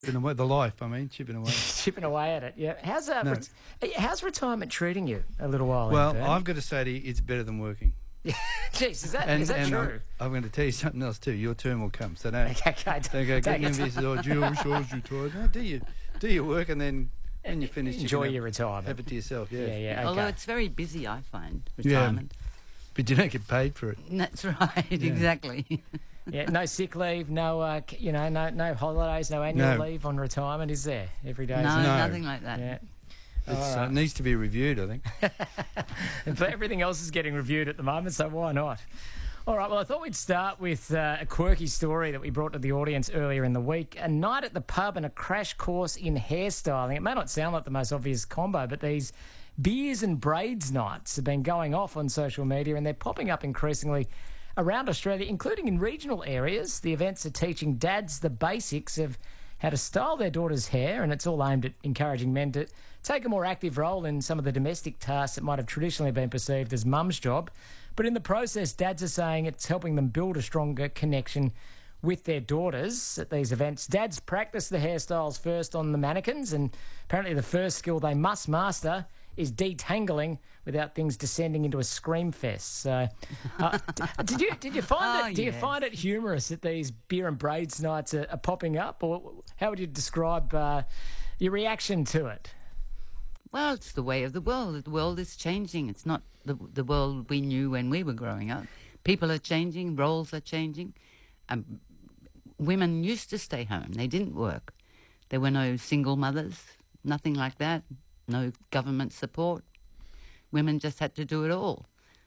Chipping away, the life, I mean, chipping away. Chipping away at it, yeah. How's retirement treating you a little while in, Well, Bernie? I've got to say to you, it's better than working. Jeez, is that true? I'm going to tell you something else too. Your turn will come, so don't go get envious. Oh, gee, I wish I was retired. No, do your work, and then when you finish, enjoy your retirement. Have it to yourself. Yeah, Yeah. Okay. Although it's very busy, I find, retirement. But you don't get paid for it. That's right, exactly. Yeah, no sick leave, no no holidays, no annual leave on retirement, is there? Every day. No, nothing like that. Yeah. It needs to be reviewed, I think. But everything else is getting reviewed at the moment, so why not? All right, well, I thought we'd start with a quirky story that we brought to the audience earlier in the week. A night at the pub and a crash course in hairstyling. It may not sound like the most obvious combo, but these beers and braids nights have been going off on social media, and they're popping up increasingly around Australia, including in regional areas. The events are teaching dads the basics of how to style their daughters' hair, and it's all aimed at encouraging men to take a more active role in some of the domestic tasks that might have traditionally been perceived as mum's job. But in the process, dads are saying it's helping them build a stronger connection with their daughters at these events. Dads practice the hairstyles first on the mannequins, and apparently the first skill they must master is detangling without things descending into a scream fest. So, did you find Do you find it humorous that these beer and braids nights are popping up, or how would you describe your reaction to it? Well, it's the way of the world. The world is changing. It's not the world we knew when we were growing up. People are changing. Roles are changing. Women used to stay home. They didn't work. There were no single mothers, nothing like that. No government support. Women just had to do it all.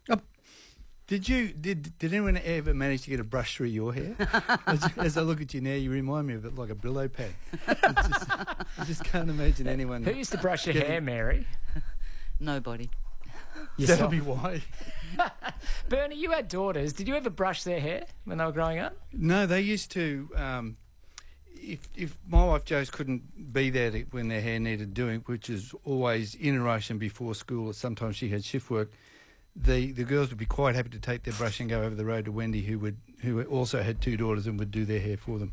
Did anyone ever manage to get a brush through your hair? As I look at you now, you remind me of it like a Brillo pad. I just can't imagine anyone. Who used to brush your hair, Mary? Nobody. That'll be why. Bernie, you had daughters. Did you ever brush their hair when they were growing up? No, they used to. If my wife Joyce couldn't be there when their hair needed doing, which is always in a rush and before school, or sometimes she had shift work, the girls would be quite happy to take their brush and go over the road to Wendy, who also had two daughters and would do their hair for them.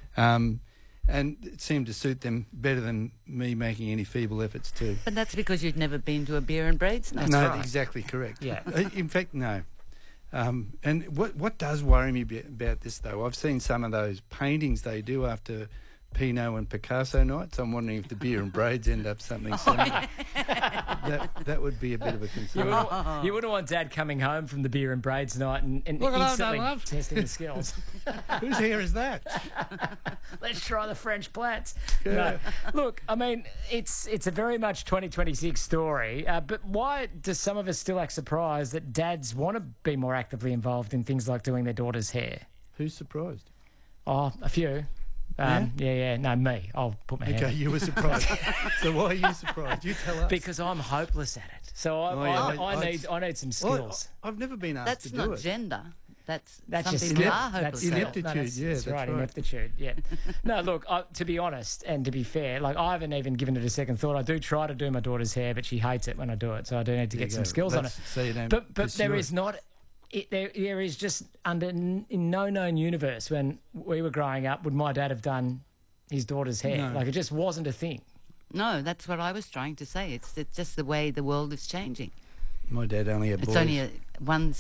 And it seemed to suit them better than me making any feeble efforts to. But that's because you'd never been to a beer and braids night. No, right. Exactly correct. Yeah. In fact, no. And what does worry me about this, though, I've seen some of those paintings they do after Pinot and Picasso nights. I'm wondering if the beer and braids end up something similar. That would be a bit of a concern. You wouldn't want Dad coming home from the beer and braids night and instantly testing the skills. Whose hair is that? Let's try the French plaits. Yeah. No. Look, I mean, it's a very much 2026 story, but why do some of us still act surprised that dads want to be more actively involved in things like doing their daughter's hair? Who's surprised? Oh, a few. Yeah. No, me. I'll put my hand Okay, up. you were surprised. So why are you surprised? You tell us. Because I'm hopeless at it. So I need some skills. Well, I've never been asked That's to do not it. gender. That's just something we are that's hopeless at. ineptitude. Yeah, that's that's right, right. ineptitude. Yeah. No, look, to be honest and to be fair, like I haven't even given it a second thought. I do try to do my daughter's hair, but she hates it when I do it, so I do need to get some skills on it. So you don't But pursue there it. is not. There is just in no known universe when we were growing up would my dad have done his daughter's hair. No. Like it just wasn't a thing. No, that's what I was trying to say. It's just the way the world is changing. My dad only had boys. It's only one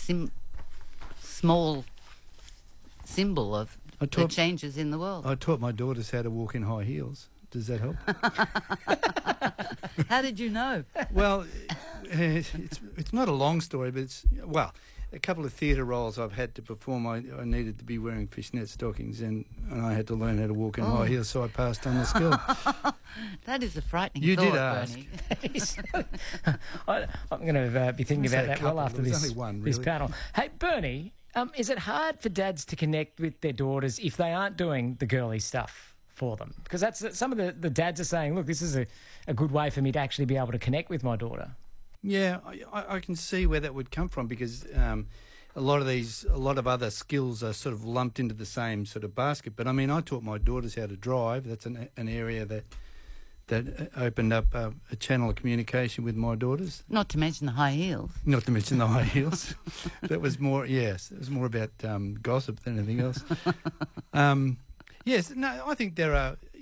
small symbol of the changes in the world. I taught my daughters how to walk in high heels. Does that help? How did you know? Well, it's not a long story, but a couple of theatre roles I've had to perform, I needed to be wearing fishnet stockings and I had to learn how to walk in high heels, so I passed on the skill. That is a frightening You thought, did ask. Bernie. I'm going to be thinking about that well after There was this, only one, this really. panel. Hey, Bernie, is it hard for dads to connect with their daughters if they aren't doing the girly stuff for them? Because that's some of the dads are saying, look, this is a good way for me to actually be able to connect with my daughter. Yeah, I can see where that would come from because a lot of other skills are sort of lumped into the same sort of basket. But I mean, I taught my daughters how to drive. That's an area that opened up a channel of communication with my daughters. Not to mention the high heels. Not to mention the high heels. That was more, yes, it was more about gossip than anything else. Yes, no, I think there are